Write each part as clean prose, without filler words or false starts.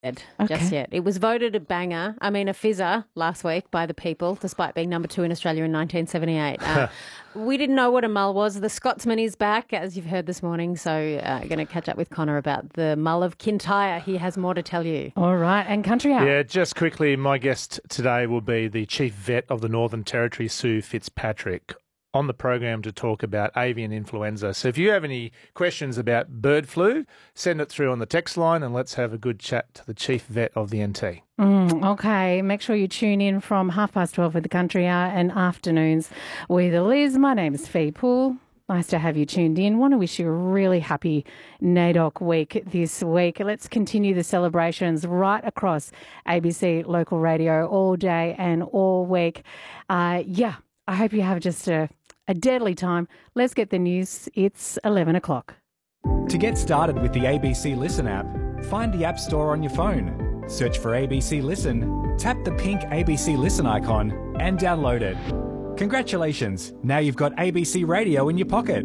just yet. It was voted a banger, a fizzer last week by the people, despite being number 2 in Australia in 1978. We didn't know what a mull was. The Scotsman is back, as you've heard this morning, so going to catch up with Connor about the mull of Kintyre. He has more to tell you. All right, and Country Hour. Yeah, just quickly, my guest today will be the Chief Vet of the Northern Territory, Sue Fitzpatrick, on the program to talk about avian influenza. So if you have any questions about bird flu, send it through on the text line and let's have a good chat to the Chief Vet of the NT. Okay, make sure you tune in from 12:30 with the Country Hour and afternoons with Liz. My name is Fee Poole. Nice to have you tuned in. Want to wish you a really happy NAIDOC week this week. Let's continue the celebrations right across ABC Local Radio all day and all week. I hope you have just a deadly time. Let's get the news. It's 11 o'clock. To get started with the ABC Listen app, find the App Store on your phone. Search for ABC Listen, tap the pink ABC Listen icon and download it. Congratulations, now you've got ABC Radio in your pocket.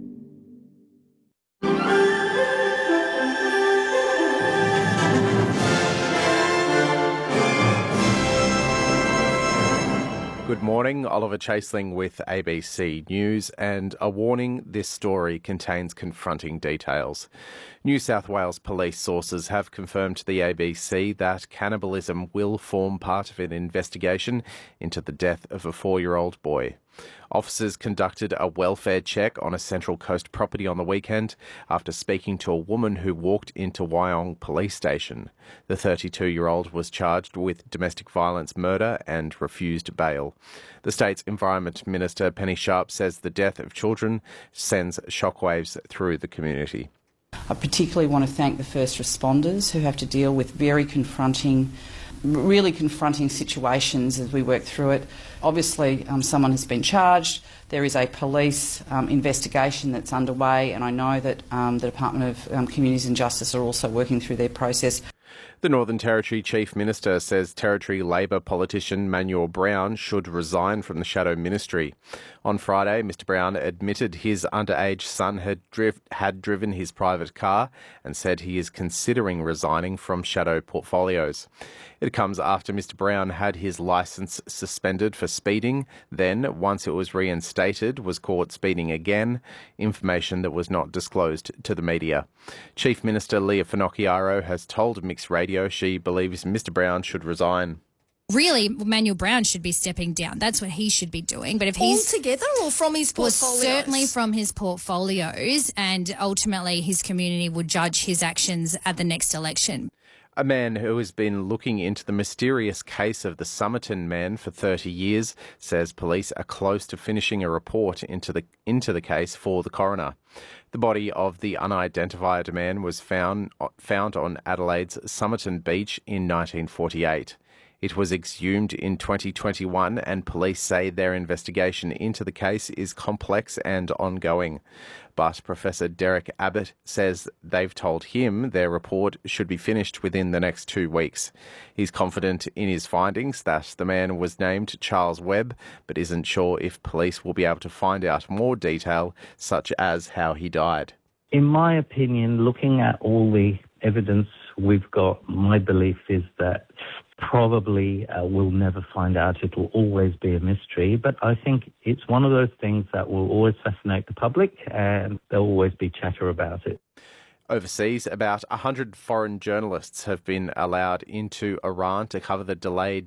Good morning, Oliver Chaseling with ABC News, and a warning, this story contains confronting details. New South Wales police sources have confirmed to the ABC that cannibalism will form part of an investigation into the death of a 4-year-old boy. Officers conducted a welfare check on a Central Coast property on the weekend after speaking to a woman who walked into Wyong Police Station. The 32-year-old was charged with domestic violence murder and refused bail. The state's Environment Minister Penny Sharp says the death of children sends shockwaves through the community. I particularly want to thank the first responders who have to deal with really confronting situations as we work through it. Obviously, someone has been charged. There is a police investigation that's underway, and I know that the Department of Communities and Justice are also working through their process. The Northern Territory Chief Minister says Territory Labor politician Manuel Brown should resign from the Shadow Ministry. On Friday, Mr Brown admitted his underage son had driven his private car and said he is considering resigning from Shadow portfolios. It comes after Mr Brown had his licence suspended for speeding, then, once it was reinstated, was caught speeding again, information that was not disclosed to the media. Chief Minister Leah Finocchiaro has told Mix Radio she believes Mr Brown should resign. Really, Manuel Brown should be stepping down. That's what he should be doing. But if he's altogether or from his portfolios? Well, certainly from his portfolios, and ultimately his community would judge his actions at the next election. A man who has been looking into the mysterious case of the Somerton man for 30 years says police are close to finishing a report into the case for the coroner. The body of the unidentified man was found on Adelaide's Somerton Beach in 1948. It was exhumed in 2021 and police say their investigation into the case is complex and ongoing. But Professor Derek Abbott says they've told him their report should be finished within the next 2 weeks. He's confident in his findings that the man was named Charles Webb, but isn't sure if police will be able to find out more detail, such as how he died. In my opinion, looking at all the evidence we've got, my belief is that probably we'll never find out. It will always be a mystery. But I think it's one of those things that will always fascinate the public and there'll always be chatter about it. Overseas, about 100 foreign journalists have been allowed into Iran to cover the delayed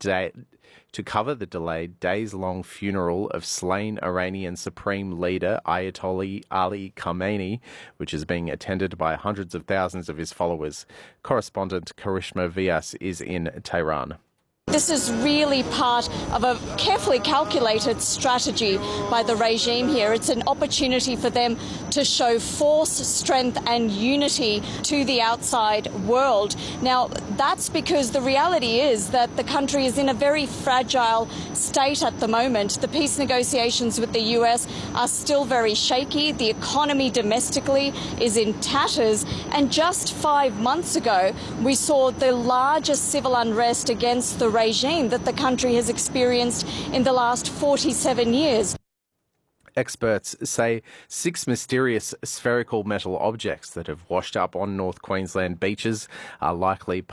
days-long funeral of slain Iranian Supreme Leader Ayatollah Ali Khamenei, which is being attended by hundreds of thousands of his followers. Correspondent Karishma Vyas is in Tehran. This is really part of a carefully calculated strategy by the regime here. It's an opportunity for them to show force, strength and unity to the outside world. Now, that's because the reality is that the country is in a very fragile state at the moment. The peace negotiations with the US are still very shaky. The economy domestically is in tatters. And just 5 months ago, we saw the largest civil unrest against the regime that the country has experienced in the last 47 years. Experts say 6 mysterious spherical metal objects that have washed up on North Queensland beaches are likely